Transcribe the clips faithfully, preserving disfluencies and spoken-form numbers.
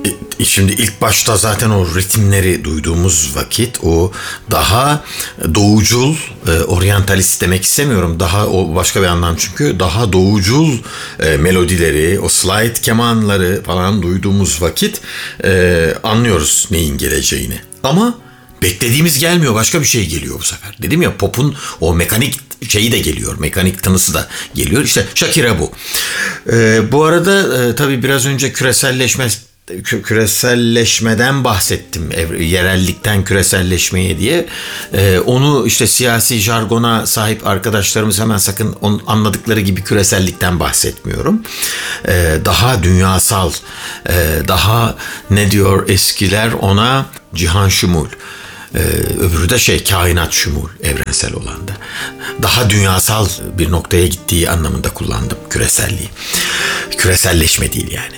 E, Şimdi ilk başta zaten o ritimleri duyduğumuz vakit o daha doğucul, e, oryantalist demek istemiyorum. Daha o başka bir anlam çünkü daha doğucul e, melodileri, o slide kemanları falan duyduğumuz vakit e, anlıyoruz neyin geleceğini. Ama beklediğimiz gelmiyor, başka bir şey geliyor bu sefer. Dedim ya, pop'un o mekanik şeyi de geliyor, mekanik tınısı da geliyor. İşte Shakira bu. E, bu arada e, tabii biraz önce küreselleşme küreselleşmeden bahsettim, yerellikten küreselleşmeye diye. Ee, onu işte siyasi jargona sahip arkadaşlarımız hemen sakın onun anladıkları gibi küresellikten bahsetmiyorum. Ee, daha dünyasal, e, daha ne diyor eskiler ona, cihan şumul. Ee, öbürü de şey, kainat şumul, evrensel olan da. Daha dünyasal bir noktaya gittiği anlamında kullandım küreselliği. Küreselleşme değil yani.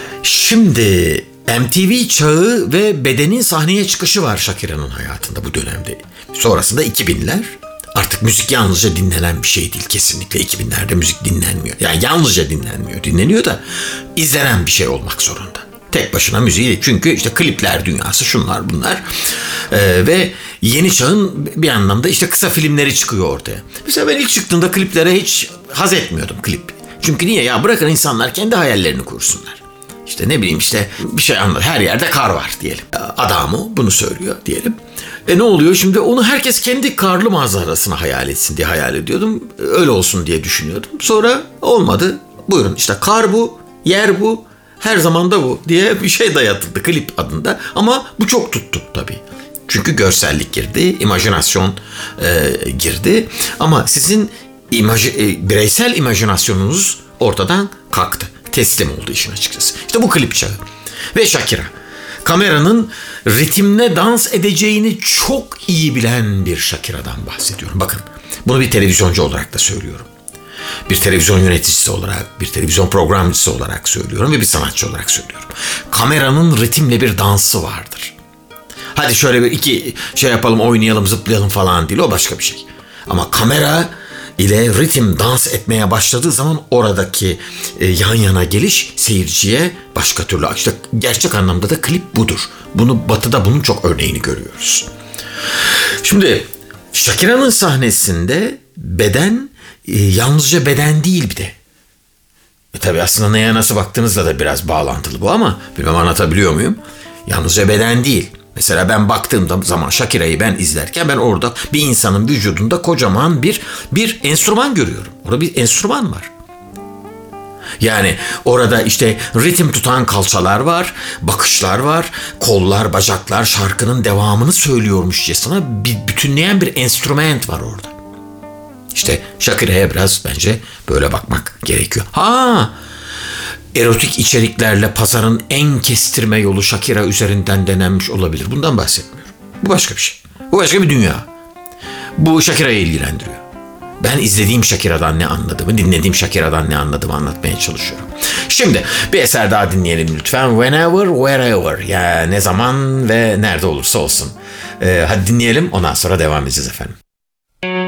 Şimdi M T V çağı ve bedenin sahneye çıkışı var Shakira'nın hayatında bu dönemde. Sonrasında iki binler. Artık müzik yalnızca dinlenen bir şey değil kesinlikle. iki binlerde müzik dinlenmiyor. Yani yalnızca dinlenmiyor. Dinleniyor da izlenen bir şey olmak zorunda. Tek başına müziği değil. Çünkü işte klipler dünyası, şunlar bunlar. Ee, ve yeni çağın bir anlamda işte kısa filmleri çıkıyor ortaya. Mesela ben ilk çıktığımda kliplere hiç haz etmiyordum klip. Çünkü niye ya, bırakın insanlar kendi hayallerini kursunlar. İşte ne bileyim, işte bir şey anlat. Her yerde kar var diyelim. Adamı bunu söylüyor diyelim. E ne oluyor şimdi? Onu herkes kendi karlı manzarasını hayal etsin diye hayal ediyordum. Öyle olsun diye düşünüyordum. Sonra olmadı. Buyurun işte kar bu, yer bu, her zaman da bu diye bir şey dayatıldı klip adında. Ama bu çok tuttu tabii. Çünkü görsellik girdi, imajinasyon e, girdi. Ama sizin imaj- e, bireysel imajinasyonunuz ortadan kalktı. Teslim oldu işin açıkçası. İşte bu klip çağı. Ve Shakira. Kameranın ritimle dans edeceğini çok iyi bilen bir Shakira'dan bahsediyorum. Bakın, bunu bir televizyoncu olarak da söylüyorum. Bir televizyon yöneticisi olarak, bir televizyon programcısı olarak söylüyorum ve bir sanatçı olarak söylüyorum. Kameranın ritimle bir dansı vardır. Hadi şöyle bir iki şey yapalım, oynayalım, zıplayalım falan değil, o başka bir şey. Ama kamera ile ritim dans etmeye başladığı zaman oradaki e, yan yana geliş seyirciye başka türlü. İşte gerçek anlamda da klip budur. Bunu Batı'da bunun çok örneğini görüyoruz. Şimdi Shakira'nın sahnesinde beden e, yalnızca beden değil bir de. E tabii aslında neye nasıl baktığınızla da biraz bağlantılı bu, ama bilmem anlatabiliyor muyum? Yalnızca beden değil. Mesela ben baktığım zaman Shakira'yı ben izlerken ben orada bir insanın vücudunda kocaman bir bir enstrüman görüyorum. Orada bir enstrüman var. Yani orada işte ritim tutan kalçalar var, bakışlar var, kollar, bacaklar şarkının devamını söylüyormuşçasına bir bütünleyen bir enstrüman var orada. İşte Shakira'ya biraz bence böyle bakmak gerekiyor. Ha! Erotik içeriklerle pazarın en kestirme yolu Shakira üzerinden denenmiş olabilir. Bundan bahsetmiyorum. Bu başka bir şey. Bu başka bir dünya. Bu Shakira'yı ilgilendiriyor. Ben izlediğim Shakira'dan ne anladığımı, dinlediğim Shakira'dan ne anladığımı anlatmaya çalışıyorum. Şimdi bir eser daha dinleyelim lütfen. Whenever, wherever. Ya ne zaman ve nerede olursa olsun. Ee, hadi dinleyelim, ondan sonra devam edeceğiz efendim.